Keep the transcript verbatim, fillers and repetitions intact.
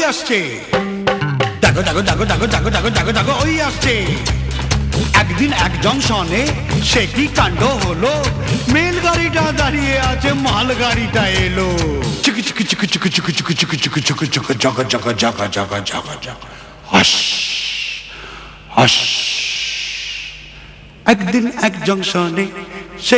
আসছে, দেখো দেখো দেখো দেখো দেখো দেখো দেখো দেখো ওই আসছে। একদিন এক জংশনে সে কি কাণ্ড হলো, মেল গাড়িটা দাঁড়িয়ে আছে, মাল গাড়িটা এলো। চুকু চুকু চুকু চুকু চুকু চুকু চুকু চুকু চুকু চুকু জগা জগা জগা জগা জগা জগা হাস হাস। একদিন এক জংশনে